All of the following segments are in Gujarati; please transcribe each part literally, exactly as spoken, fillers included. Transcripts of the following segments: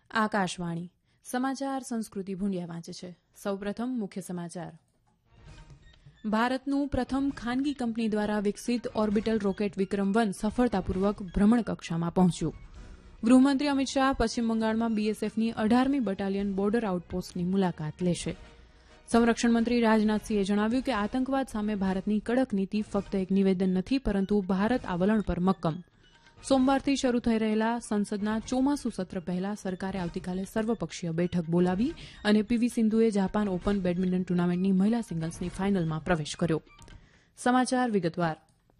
આકાશવાણી સમાચાર સંસ્કૃતિ ભૂંડિયા વાંચે છે. સૌપ્રથમ મુખ્ય સમાચાર. ભારતનું પ્રથમ ખાનગી કંપની દ્વારા વિકસિત ઓર્બિટલ રોકેટ વિક્રમ વન સફળતાપૂર્વક ભ્રમણકક્ષામાં પહોંચ્યું. ગૃહમંત્રી અમિત શાહ પશ્ચિમ બંગાળમાં બીએસએફની અઢારમી બટાલિયન બોર્ડર આઉટપોસ્ટની મુલાકાત લેશે. સંરક્ષણ મંત્રી રાજનાથસિંહે જણાવ્યું કે આતંકવાદ સામે ભારતની કડક નીતિ ફક્ત એક નિવેદન નથી, પરંતુ ભારત આ વલણ પર મક્કમ. સોમવારથી શરૂ થઈ રહેલા સંસદના ચોમાસુ સત્ર પહેલા સરકારે આવતીકાલે સર્વપક્ષીય બેઠક બોલાવી અને પીવી સિંધુએ જાપાન ઓપન બેડમિન્ટન ટુર્નામેન્ટની મહિલા સિંગલ્સની ફાઇનલમાં પ્રવેશ કર્યો. સમાચાર વિગતવાર.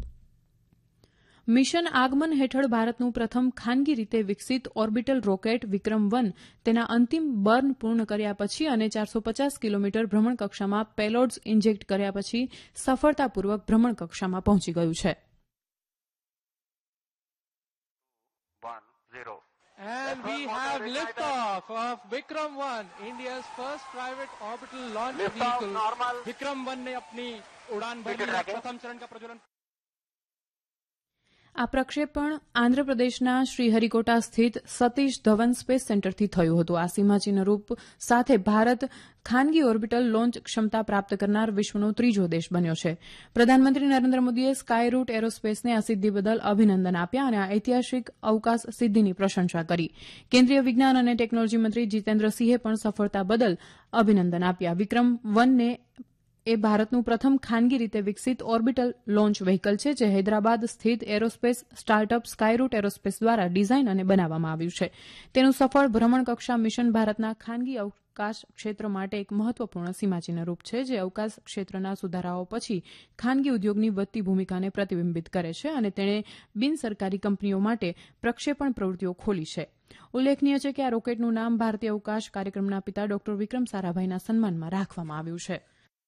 મિશન આગમન હેઠળ ભારતનું પ્રથમ ખાનગી રીતે વિકસિત ઓર્બિટલ રોકેટ વિક્રમ વન તેના અંતિમ બર્ન પૂર્ણ કર્યા પછી અને ચારસો પચાસ કિલોમીટર ભ્રમણકક્ષામાં પેલોડ્સ ઇન્જેક્ટ કર્યા પછી સફળતાપૂર્વક ભ્રમણકક્ષામાં પહોંચી ગયું છે. And we have liftoff of Vikram one, India's first private orbital launch vehicle. Vikram one ने अपनी उड़ान भरी है. प्रथम चरण का प्रज्वलन. આ પ્રક્ષેપણ આંધ્રપ્રદેશના શ્રીહરિકોટા સ્થિત સતીશ ધવન સ્પેસ સેન્ટરથી થયું હતું. આ સીમાચિહ્નરૂપ સાથે ભારત ખાનગી ઓર્બિટલ લોન્ચ ક્ષમતા પ્રાપ્ત કરનાર વિશ્વનો ત્રીજો દેશ બન્યો છે. પ્રધાનમંત્રી નરેન્દ્ર મોદીએ સ્કાયરૂટ એરોસ્પેસને આ સિદ્ધિ બદલ અભિનંદન આપ્યા અને આ ઐતિહાસિક અવકાશ સિદ્ધિની પ્રશંસા કરી. કેન્દ્રીય વિજ્ઞાન અને ટેકનોલોજી મંત્રી જીતેન્દ્રસિંહે પણ સફળતા બદલ અભિનંદન આપ્યા. વિક્રમ વનને એ ભારતનું પ્રથમ ખાનગી રીતે વિકસિત ઓર્બિટલ લોન્ચ વ્હીકલ છે, જે હૈદરાબાદ સ્થિત એરોસ્પેસ સ્ટાર્ટઅપ સ્કાયરૂટ એરોસ્પેસ દ્વારા ડિઝાઇન અને બનાવવામાં આવ્યું છે. તેનું સફળ ભ્રમણકક્ષા મિશન ભારતના ખાનગી અવકાશ ક્ષેત્ર માટે એક મહત્વપૂર્ણ સીમાચિહ્નરૂપ છે, જે અવકાશ ક્ષેત્રના સુધારાઓ પછી ખાનગી ઉદ્યોગની વધતી ભૂમિકાને પ્રતિબિંબિત કરે છે અને તેણે બિનસરકારી કંપનીઓ માટે પ્રક્ષેપણ પ્રવૃત્તિઓ ખોલી છે. ઉલ્લેખનીય છે કે આ રોકેટનું નામ ભારતીય અવકાશ કાર્યક્રમના પિતા ડોક્ટર વિક્રમ સારાભાઈના સન્માનમાં રાખવામાં આવ્યું છે.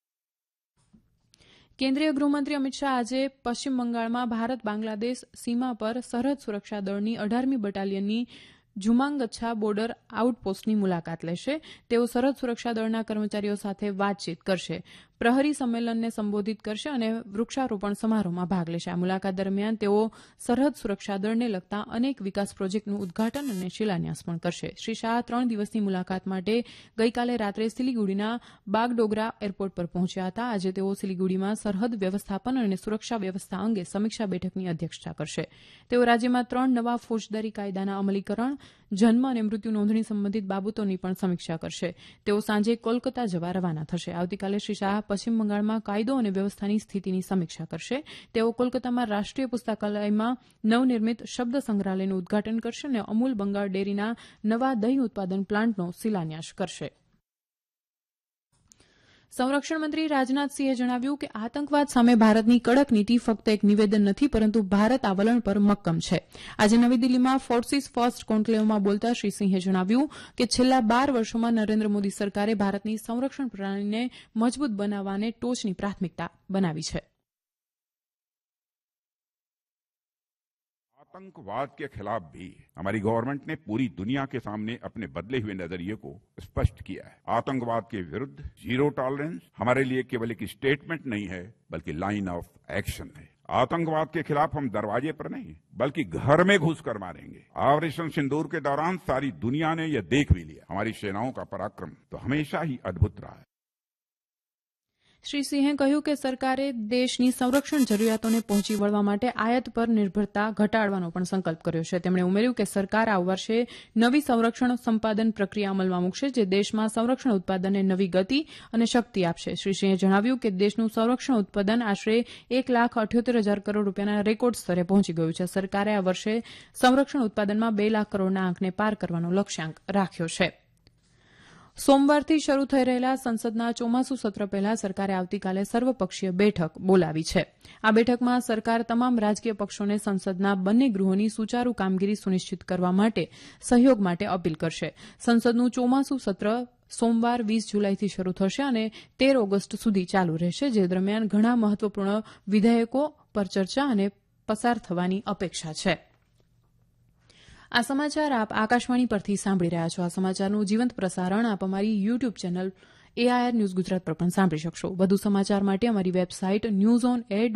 કેન્દ્રીય ગૃહમંત્રી અમિત શાહ આજે પશ્ચિમ બંગાળમાં ભારત બાંગ્લાદેશ સીમા પર સરહદ સુરક્ષા દળની અઢારમી બટાલિયનની ઝુમાંગચ્છા બોર્ડર આઉટપોસ્ટની મુલાકાત લેશે. તેઓ સરહદ સુરક્ષા દળના કર્મચારીઓ સાથે વાતચીત કરશે, પ્રહરી સંમેલનને સંબોધિત કરશે અને વૃક્ષારોપણ સમારોહમાં ભાગ લેશે. આ મુલાકાત દરમિયાન તેઓ સરહદ સુરક્ષા દળને લગતા અનેક વિકાસ પ્રોજેક્ટનું ઉદઘાટન અને શિલાન્યાસ પણ કરશે. શ્રી શાહ ત્રણ દિવસની મુલાકાત માટે ગઈકાલે રાત્રે સિલિગુડીના બાગડોગરા એરપોર્ટ પર પહોંચ્યા હતા. આજે તેઓ સિલિગુડીમાં સરહદ વ્યવસ્થાપન અને સુરક્ષા વ્યવસ્થા અંગે સમીક્ષા બેઠકની અધ્યક્ષતા કરશે. તેઓ રાજ્યમાં ત્રણ નવા ફોજદારી કાયદાના અમલીકરણ, જન્મ અને મૃત્યુ નોંધણી સંબંધિત બાબતોની પણ સમીક્ષા કરશે. તેઓ સાંજે કોલકાતા જવા રવાના થશે. આવતીકાલે શ્રી શાહ પશ્ચિમ બંગાળમાં કાયદો અને વ્યવસ્થાની સ્થિતિની સમીક્ષા કરશે. તેઓ કોલકાતામાં રાષ્ટ્રીય પુસ્તકાલયમાં નવનિર્મિત શબ્દ સંગ્રહાલયનું ઉદઘાટન કરશે અને અમૂલ બંગાળ ડેરીના નવા દહીં ઉત્પાદન પ્લાન્ટનો શિલાન્યાસ કરશે. સંરક્ષણ મંત્રી રાજનાથસિંહે જણાવ્યું કે આતંકવાદ સામે ભારતની કડક નીતિ ફક્ત એક નિવેદન નથી, પરંતુ ભારત આ વલણ પર મક્કમ છે. આજે નવી દિલ્હીમાં ફોર્સિસ ફર્સ્ટ કોન્કલેવમાં બોલતા શ્રી સિંહે જણાવ્યું કે છેલ્લા બાર વર્ષોમાં નરેન્દ્ર મોદી સરકારે ભારતની સંરક્ષણ પ્રણાલીને મજબૂત બનાવવાને ટોચની પ્રાથમિકતા બનાવી છે. आतंकवाद के खिलाफ भी हमारी गवर्नमेंट ने पूरी दुनिया के सामने अपने बदले हुए नजरिए को स्पष्ट किया है. आतंकवाद के विरुद्ध जीरो टॉलरेंस हमारे लिए केवल एक स्टेटमेंट नहीं है, बल्कि लाइन ऑफ एक्शन है. आतंकवाद के खिलाफ हम दरवाजे पर नहीं, बल्कि घर में घुसकर मारेंगे. ऑपरेशन सिंदूर के दौरान सारी दुनिया ने यह देख भी लिया. हमारी सेनाओं का पराक्रम तो हमेशा ही अद्भुत रहा है. શ્રી સિંહે કહ્યું કે સરકારે દેશની સંરક્ષણ જરૂરિયાતોને પહોંચી વળવા માટે આયાત પર નિર્ભરતા ઘટાડવાનો પણ સંકલ્પ કર્યો છે. તેમણે ઉમેર્યું કે સરકાર આ વર્ષે નવી સંરક્ષણ સંપાદન પ્રક્રિયા અમલમાં મૂકશે, જે દેશમાં સંરક્ષણ ઉત્પાદનને નવી ગતિ અને શક્તિ આપશે. શ્રી સિંહે જણાવ્યું કે દેશનું સંરક્ષણ ઉત્પાદન આશરે એક લાખ અઠ્યોતેર હજાર કરોડ રૂપિયાના રેકોર્ડ સ્તરે પહોંચી ગયું છે. સરકારે આ વર્ષે સંરક્ષણ ઉત્પાદનમાં બે લાખ કરોડના આંકને પાર કરવાનો લક્ષ્યાંક રાખ્યો છે. સોમવારથી શરૂ થઈ રહેલા સંસદના ચોમાસુ સત્ર પહેલા સરકારે આવતીકાલે સર્વપક્ષીય બેઠક બોલાવી છે. આ બેઠકમાં સરકાર તમામ રાજકીય પક્ષોને સંસદના બંને ગૃહોની સુચારુ કામગીરી સુનિશ્ચિત કરવા માટે સહયોગ માટે અપીલ કરશે. સંસદનું ચોમાસુ સત્ર સોમવાર વીસ જુલાઈથી શરૂ થશે અને તેર ઓગસ્ટ સુધી ચાલુ રહેશે, જે દરમિયાન ઘણા મહત્વપૂર્ણ વિધેયકો પર ચર્ચા અને પસાર થવાની અપેક્ષા છે. આ સમાચાર આપ આકાશવાણી પરથી સાંભળી રહ્યા છો. આ સમાચારનું જીવંત પ્રસારણ આપ અમારી YouTube channel AIR news Gujarat પર પણ સાંભળી શકશો. વધુ સમાચાર માટે અમારી વેબસાઇટ ન્યૂઝ ઓન એર